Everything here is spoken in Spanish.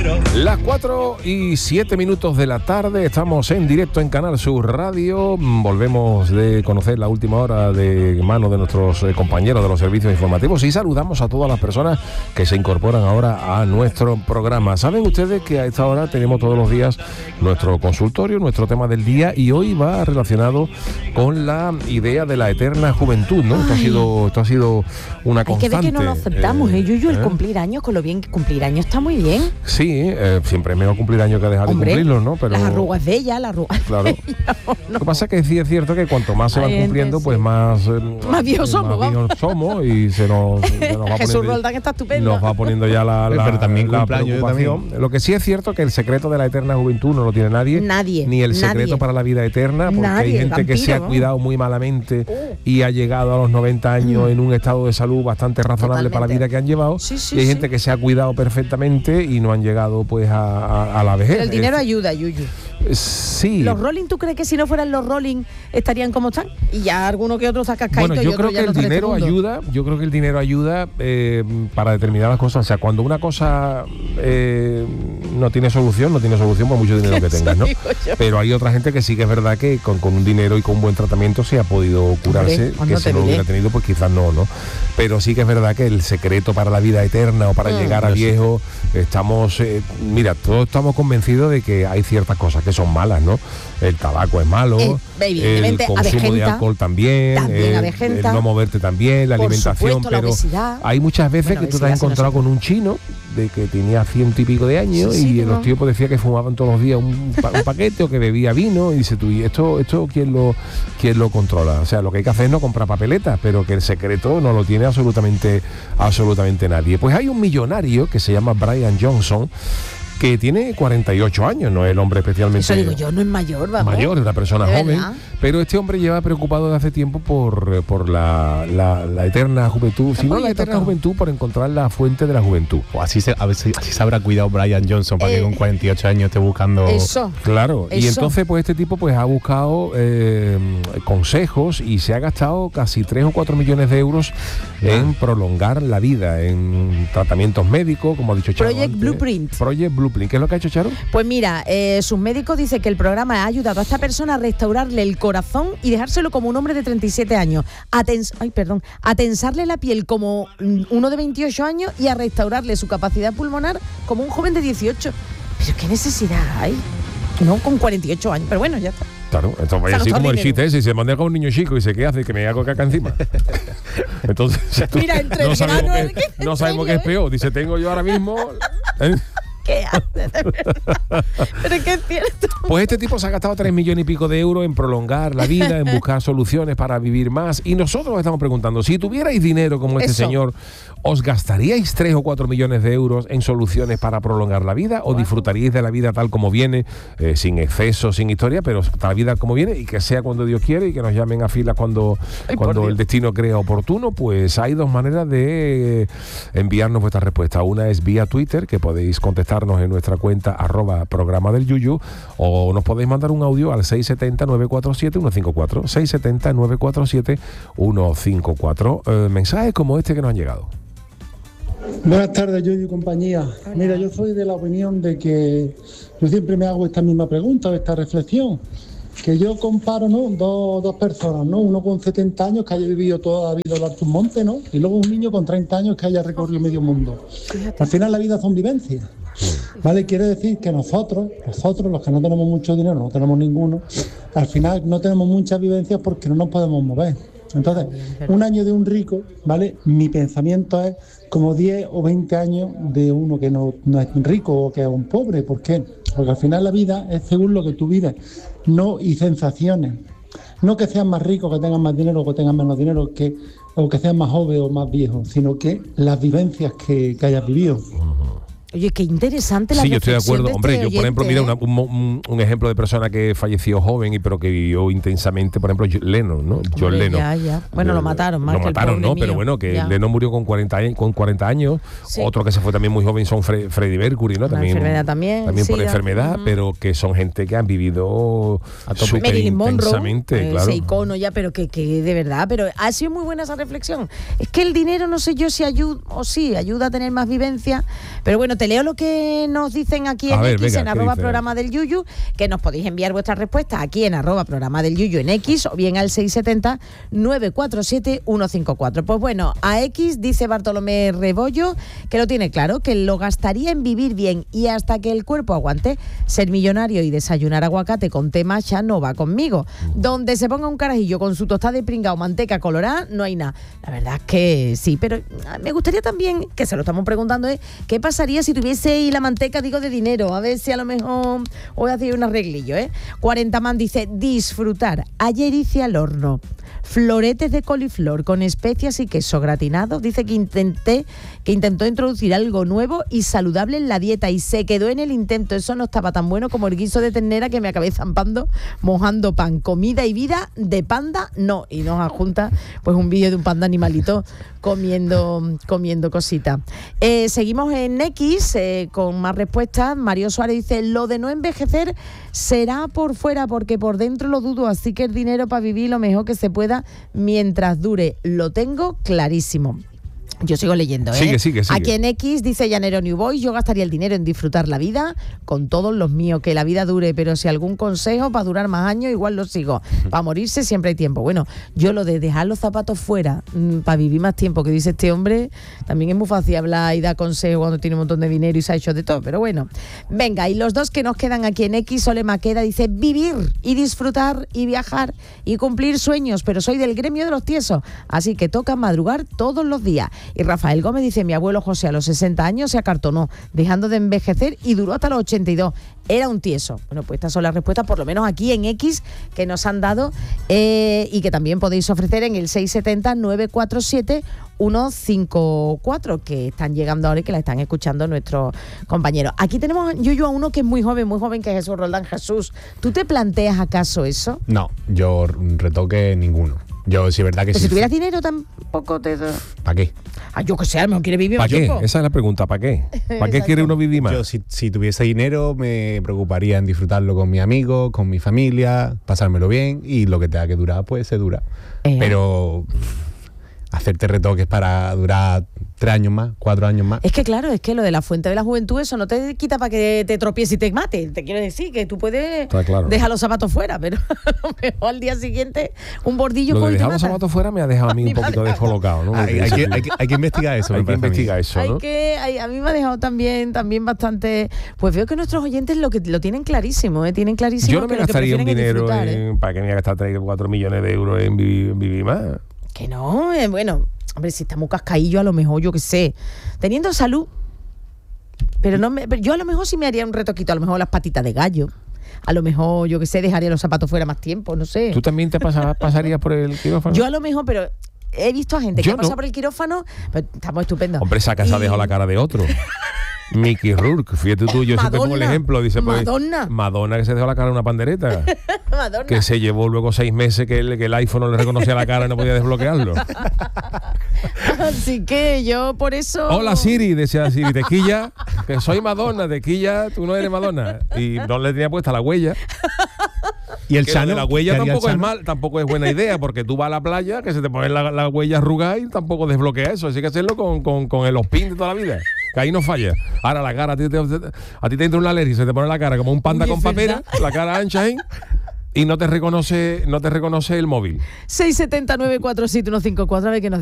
Las 4:07 de la tarde, estamos en directo en Canal Sur Radio. Volvemos de conocer la última hora de mano de nuestros compañeros de los servicios informativos y saludamos a todas las personas que se incorporan ahora a nuestro programa. Saben ustedes que a esta hora tenemos todos los días nuestro consultorio, nuestro tema del día, y hoy va relacionado con la idea de la eterna juventud, ¿no? Esto ha sido una constante. Hay que ver que no lo aceptamos, Yuyu, el cumplir años, con lo bien que cumplir años está muy bien. Sí, siempre es mejor cumplir años que dejar de cumplirlos, ¿no? Pero las arrugas de ella, las arrugas. Claro. De ella, no. Lo que pasa es que sí es cierto que cuanto más se van cumpliendo, pues más viejos somos y se nos va Jesús poniendo, Roldán está estupendo. Nos va poniendo ya la pero también la cumpleaños preocupación. Lo que sí es cierto que el secreto de la eterna juventud no lo tiene nadie. Ni el secreto para la vida eterna, porque hay gente vampiro, que se ha cuidado muy malamente y ha llegado a los 90 años en un estado de salud bastante razonable para la vida que han llevado. Y hay gente que se ha cuidado perfectamente y no han llegado pues a la vejez. Pero el dinero ayuda, Yuyu. Sí. ¿Los Rolling, tú crees que si no fueran los Rolling estarían como están? Y ya alguno que otro saca cascaito. Bueno, yo creo que el dinero ayuda. Yo creo que el dinero ayuda para determinadas cosas. O sea, cuando una cosa no tiene solución por mucho dinero que tengas, ¿no? Pero hay otra gente que sí que es verdad que con un dinero y con un buen tratamiento se ha podido curarse, que si no lo hubiera tenido, pues quizás no. Pero sí que es verdad que el secreto para la vida eterna o para llegar a viejo, todos estamos convencidos de que hay ciertas cosas que son malas, ¿no? El tabaco es malo, el consumo de alcohol también el no moverte también, la alimentación, pero hay muchas veces que tú te has encontrado con un chino de que tenía 100 y pico de años y los tíos pues decía que fumaban todos los días un paquete o que bebía vino, y dice tú, ¿y esto quién lo controla? O sea, lo que hay que hacer es no comprar papeletas, pero que el secreto no lo tiene absolutamente nadie. Pues hay un millonario que se llama Brian Johnson, que tiene 48 años, no es el hombre especialmente... Eso digo yo, no es mayor, vamos. Mayor, es una persona joven, ¿verdad? pero este hombre lleva preocupado desde hace tiempo por la eterna juventud, si no la eterna juventud, por encontrar la fuente de la juventud. O así se habrá cuidado Brian Johnson para que con 48 años esté buscando... Eso. Claro, y entonces pues este tipo pues ha buscado consejos y se ha gastado casi 3 o 4 millones de euros en prolongar la vida, en tratamientos médicos, como ha dicho Charo Project antes. Blueprint. ¿Qué es lo que ha hecho Charo? Pues mira, sus médicos dicen que el programa ha ayudado a esta persona a restaurarle el corazón y dejárselo como un hombre de 37 años, a tensarle la piel como uno de 28 años y a restaurarle su capacidad pulmonar como un joven de 18. Pero qué necesidad hay, no con 48 años, pero bueno, ya está. Claro, entonces vaya así como el chiste ese, se maneja un niño chico y dice, ¿qué hace? Que me hago caca encima. Entonces, mira, no sabemos qué es peor. Dice, tengo yo ahora mismo... ¿Qué hace? Pero es que es cierto. Pues este tipo se ha gastado 3 millones y pico de euros en prolongar la vida, en buscar soluciones para vivir más. Y nosotros nos estamos preguntando, si tuvierais dinero como este señor, ¿os gastaríais 3 o 4 millones de euros en soluciones para prolongar la vida? ¿O disfrutaríais de la vida tal como viene, sin exceso, sin historia, pero la vida como viene y que sea cuando Dios quiere y que nos llamen a filas cuando el destino crea oportuno? Pues hay dos maneras de enviarnos vuestra respuesta. Una es vía Twitter, que podéis contestarnos en nuestra cuenta @programa del Yuyu, o nos podéis mandar un audio al 670-947-154, 670-947-154. Mensajes como este que nos han llegado. Buenas tardes, Yuyu y compañía. Mira, yo soy de la opinión de que yo siempre me hago esta misma pregunta, esta reflexión, que yo comparo, ¿no?, dos personas, ¿no? Uno con 70 años que haya vivido toda la vida en alto monte, ¿no? Y luego un niño con 30 años que haya recorrido medio mundo. Al final la vida son vivencias, ¿vale? Quiere decir que nosotros, los que no tenemos mucho dinero, no tenemos ninguno, al final no tenemos muchas vivencias porque no nos podemos mover. Entonces, un año de un rico, ¿vale? Mi pensamiento es como 10 o 20 años de uno que no es rico o que es un pobre. ¿Por qué? Porque al final la vida es según lo que tú vives, no y sensaciones. No que seas más rico, que tengas más dinero o que tengas menos dinero, o que seas más joven o más viejo, sino que las vivencias que hayas vivido. Oye, qué interesante la reflexión. Sí, yo estoy de acuerdo. Hombre, yo por ejemplo, mira un ejemplo de persona que falleció joven pero que vivió intensamente, por ejemplo, Lennon, ¿no? John Lennon. Ya. Bueno, lo mataron más. Lo mataron, ¿no? Mío. Pero bueno, que Lennon murió con 40 años. Sí. Otro que se fue también muy joven son Freddie Mercury, ¿no? También por enfermedad, pero que son gente que han vivido súper intensamente, claro. Ese icono ya, pero que de verdad, pero ha sido muy buena esa reflexión. Es que el dinero, no sé yo si ayuda a tener más vivencia, pero bueno, Bueno, te leo lo que nos dicen aquí en X, en @ programa del Yuyu, que nos podéis enviar vuestras respuestas aquí en @ programa del Yuyu en X o bien al 670-947-154. Pues bueno, a X dice Bartolomé Rebollo que lo tiene claro, que lo gastaría en vivir bien y hasta que el cuerpo aguante. Ser millonario y desayunar aguacate con té matcha no va conmigo. Donde se ponga un carajillo con su tostada de pringao, manteca colorada, no hay nada. La verdad es que sí, pero me gustaría también, que se lo estamos preguntando, ¿qué pasaría si tuviese ahí la manteca, digo, de dinero? A ver si a lo mejor voy a hacer un arreglillo, 40 man dice, disfrutar. Ayer hice al horno floretes de coliflor con especias y queso gratinado. Dice que intentó introducir algo nuevo y saludable en la dieta y se quedó en el intento. Eso no estaba tan bueno como el guiso de ternera que me acabé zampando mojando pan. Comida y vida de panda, no. Y nos adjunta pues un vídeo de un panda animalito comiendo cositas. Seguimos en X con más respuestas. Mario Suárez dice, lo de no envejecer será por fuera porque por dentro lo dudo, así que el dinero para vivir lo mejor que se pueda mientras dure. Lo tengo clarísimo. Yo sigo leyendo, Sigue. Aquí en X dice Llanero New Boy, yo gastaría el dinero en disfrutar la vida con todos los míos, que la vida dure, pero si algún consejo para durar más años, igual lo sigo. Para morirse siempre hay tiempo. Bueno, yo lo de dejar los zapatos fuera para vivir más tiempo, que dice este hombre, también es muy fácil hablar y dar consejos cuando tiene un montón de dinero y se ha hecho de todo, pero bueno. Venga, y los dos que nos quedan aquí en X, Sole Maqueda dice, vivir y disfrutar y viajar y cumplir sueños, pero soy del gremio de los tiesos, así que toca madrugar todos los días. Y Rafael Gómez dice, mi abuelo José a los 60 años se acartonó, dejando de envejecer y duró hasta los 82. Era un tieso. Bueno, pues estas son las respuestas, por lo menos aquí en X, que nos han dado y que también podéis ofrecer en el 670-947-154, que están llegando ahora y que la están escuchando nuestros compañeros. Aquí tenemos yo a uno que es muy joven, que es Jesús Roldán. Jesús, ¿tú te planteas acaso eso? No, yo retoque ninguno. Yo sí, verdad que pero sí. Si tuvieras dinero tampoco te... ¿Para qué? Yo que sé, a lo mejor quiere vivir más tiempo. tiempo. Esa es la pregunta, ¿para qué? ¿Para qué quiere uno vivir más? Yo si tuviese dinero me preocuparía en disfrutarlo con mis amigos, con mi familia, pasármelo bien y lo que tenga que durar, pues se dura. Pero hacerte retoques para durar 3 años más, 4 años más. Es que claro, es que lo de la fuente de la juventud, eso no te quita para que te tropieces y te mate. Te quiero decir que tú puedes dejar los zapatos fuera, pero a lo mejor al día siguiente un bordillo lo con de dejar los zapatos fuera me ha dejado a mí un poquito descolocado, ¿no? Hay que investigar eso. Hay que investigar eso, ¿no? A mí me ha dejado también bastante... Pues veo que nuestros oyentes lo tienen clarísimo, tienen clarísimo. Yo no me gastaría un dinero para que me haga gastar 3 o 4 millones de euros en vivir más. Que no, bueno, hombre, si está muy cascaillo, a lo mejor, yo qué sé, teniendo salud, pero yo a lo mejor sí me haría un retoquito, a lo mejor las patitas de gallo, a lo mejor, yo qué sé, dejaría los zapatos fuera más tiempo, no sé. ¿Tú también te pasarías por el quirófano? Yo a lo mejor, pero he visto a gente que ha pasado por el quirófano, pero estamos estupendos. Hombre, esa casa ha dejado la cara de otro. Mickey Rourke, fíjate tú, yo siempre pongo el ejemplo, dice pues, Madonna que se dejó la cara en una pandereta. Madonna. Que se llevó luego 6 meses que el iPhone no le reconocía la cara y no podía desbloquearlo. Así que yo por eso... Hola Siri, decía Siri, tequilla, que soy Madonna, tequilla, tú no eres Madonna. Y no le tenía puesta la huella. Y el Chano, la huella tampoco es buena idea, porque tú vas a la playa, que se te pone la huella arrugada y tampoco desbloquea eso. Así que hacerlo con los pins de toda la vida, que ahí no falla. Ahora la cara, a ti te entra una alergia, se te pone la cara como un panda con papera, la cara ancha ahí, y no te reconoce el móvil. 670-947-154, a ver qué nos